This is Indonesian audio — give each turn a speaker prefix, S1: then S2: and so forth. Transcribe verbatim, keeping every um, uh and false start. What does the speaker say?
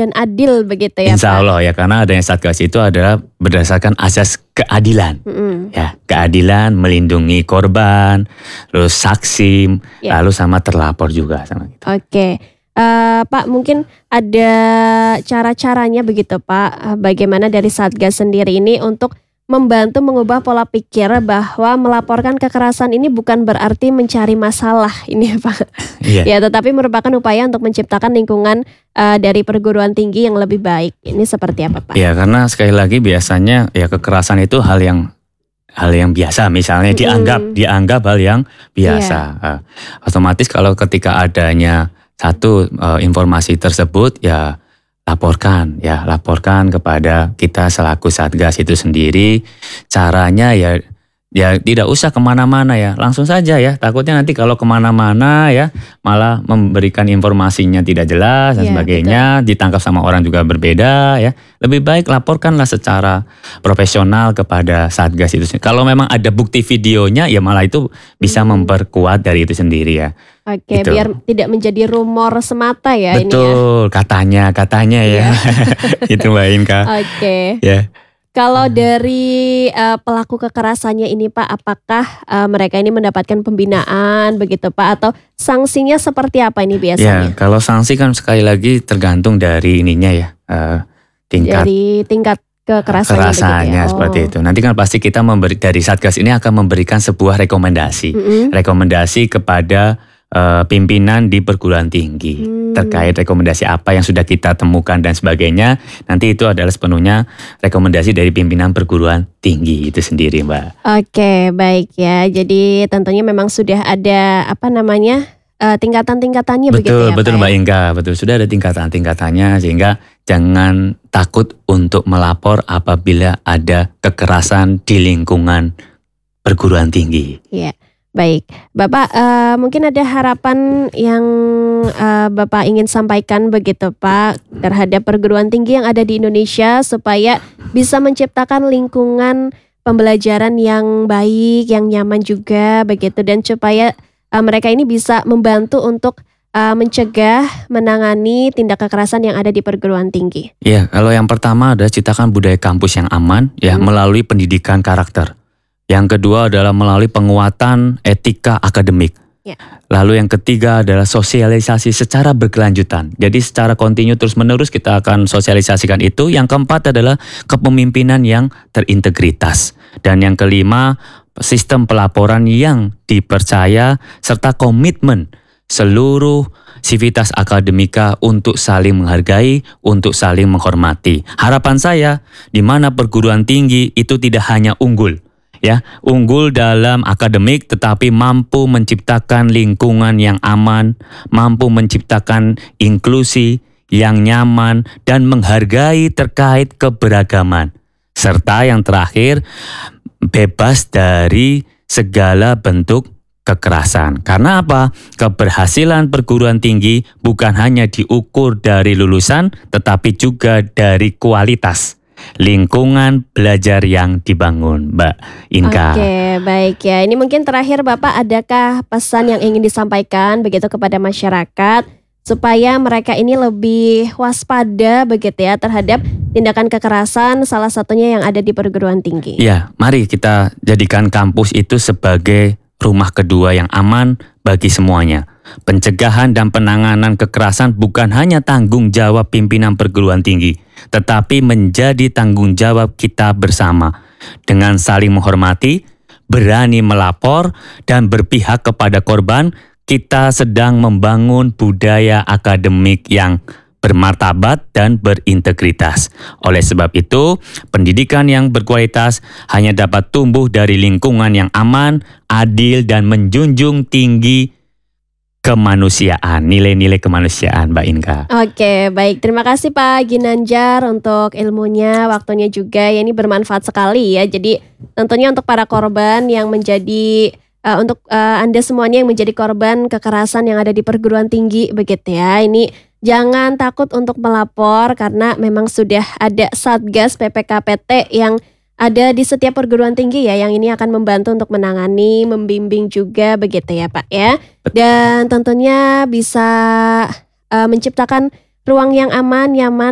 S1: dan adil begitu ya
S2: Insya
S1: Pak?
S2: Allah ya, karena adanya Satgas itu adalah berdasarkan asas keadilan.
S1: Mm-mm.
S2: Ya, keadilan melindungi korban, terus saksi,
S1: Ya.
S2: lalu sama terlapor juga sama gitu.
S1: Oke, Eh, Pak mungkin ada cara-caranya begitu Pak, eh, bagaimana dari Satgas sendiri ini untuk membantu mengubah pola pikir bahwa melaporkan kekerasan ini bukan berarti mencari masalah ini Pak.
S2: Iya.
S1: Ya, tetapi merupakan upaya untuk menciptakan lingkungan eh, dari perguruan tinggi yang lebih baik. Ini seperti apa Pak?
S2: Ya, karena sekali lagi biasanya ya kekerasan itu hal yang hal yang biasa, misalnya
S1: Mm-mm.
S2: dianggap dianggap hal yang biasa. Uh, otomatis kalau ketika adanya satu uh, informasi tersebut ya laporkan, ya laporkan kepada kita selaku Satgas itu sendiri. Caranya ya ya tidak usah kemana-mana ya, langsung saja ya. Takutnya nanti kalau kemana-mana ya malah memberikan informasinya tidak jelas dan
S1: Ya,
S2: sebagainya, ditangkap sama orang juga berbeda ya. Lebih baik laporkanlah secara profesional kepada Satgas itu sendiri. Kalau memang ada bukti videonya ya malah itu bisa
S1: Hmm.
S2: memperkuat dari itu sendiri ya.
S1: Oke,
S2: Gitu.
S1: biar tidak menjadi rumor semata ya ini ya.
S2: Betul, katanya, katanya ya. Itu Mbak Inka.
S1: Oke.
S2: Ya.
S1: Kalau dari eh, pelaku kekerasannya ini Pak, apakah eh, mereka ini mendapatkan pembinaan begitu Pak, atau sanksinya seperti apa ini
S2: Ya,
S1: biasanya?
S2: kalau sanksi kan sekali lagi tergantung dari ininya ya, eh, tingkat
S1: Dari tingkat kekerasannya,
S2: kekerasannya
S1: begitu ya.
S2: seperti
S1: Oh.
S2: itu. Nanti kan pasti kita memberi dari Satgas ini akan memberikan sebuah rekomendasi,
S1: Mm-mm.
S2: rekomendasi kepada eh, pimpinan di perguruan tinggi
S1: Hmm.
S2: terkait rekomendasi apa yang sudah kita temukan dan sebagainya. Nanti itu adalah sepenuhnya rekomendasi dari pimpinan perguruan tinggi itu sendiri, Mbak.
S1: Oke, baik ya. Jadi tentunya memang sudah ada apa namanya eh, tingkatan-tingkatannya begitu
S2: Betul,
S1: ya
S2: betul
S1: Pak
S2: Mbak
S1: ya?
S2: Inka, betul. Sudah ada tingkatan-tingkatannya sehingga jangan takut untuk melapor apabila ada kekerasan di lingkungan perguruan tinggi.
S1: Iya, baik. Bapak eh, mungkin ada harapan yang eh, Bapak ingin sampaikan begitu Pak terhadap perguruan tinggi yang ada di Indonesia supaya bisa menciptakan lingkungan pembelajaran yang baik, yang nyaman juga begitu, dan supaya eh, mereka ini bisa membantu untuk eh, mencegah, menangani tindak kekerasan yang ada di perguruan tinggi.
S2: Ya, kalau yang pertama adalah ciptakan budaya kampus yang aman ya
S1: Hmm.
S2: melalui pendidikan karakter. Yang kedua adalah melalui penguatan etika akademik.
S1: Ya.
S2: Lalu yang ketiga adalah sosialisasi secara berkelanjutan. Jadi secara kontinu terus-menerus kita akan sosialisasikan itu. Yang keempat adalah kepemimpinan yang terintegritas. Dan yang kelima, sistem pelaporan yang dipercaya serta komitmen seluruh sivitas akademika untuk saling menghargai, untuk saling menghormati. Harapan saya di mana perguruan tinggi itu tidak hanya unggul, ya, unggul dalam akademik tetapi mampu menciptakan lingkungan yang aman, mampu menciptakan inklusi yang nyaman dan menghargai terkait keberagaman. Serta yang terakhir, bebas dari segala bentuk kekerasan. Karena apa? Keberhasilan perguruan tinggi bukan hanya diukur dari lulusan tetapi juga dari kualitas lingkungan belajar yang dibangun, Mbak Inka.
S1: Oke, baik ya. Ini mungkin terakhir Bapak, adakah pesan yang ingin disampaikan begitu kepada masyarakat supaya mereka ini lebih waspada begitu ya terhadap tindakan kekerasan salah satunya yang ada di perguruan tinggi?
S2: Ya, mari kita jadikan kampus itu sebagai rumah kedua yang aman bagi semuanya. Pencegahan dan penanganan kekerasan bukan hanya tanggung jawab pimpinan perguruan tinggi, tetapi menjadi tanggung jawab kita bersama. Dengan saling menghormati, berani melapor, dan berpihak kepada korban, kita sedang membangun budaya akademik yang bermartabat dan berintegritas. Oleh sebab itu, pendidikan yang berkualitas hanya dapat tumbuh dari lingkungan yang aman, adil, dan menjunjung tinggi kemanusiaan, nilai-nilai kemanusiaan, Mbak Inka.
S1: Oke, baik. Terima kasih Pak Ginanjar untuk ilmunya, waktunya juga. Ya, ini bermanfaat sekali ya. Jadi tentunya untuk para korban yang menjadi, uh, untuk uh, Anda semuanya yang menjadi korban kekerasan yang ada di perguruan tinggi begitu ya. Ini jangan takut untuk melapor karena memang sudah ada Satgas P P K P T yang ada di setiap perguruan tinggi ya, yang ini akan membantu untuk menangani, membimbing juga begitu ya Pak ya. Dan tentunya bisa uh, menciptakan ruang yang aman, nyaman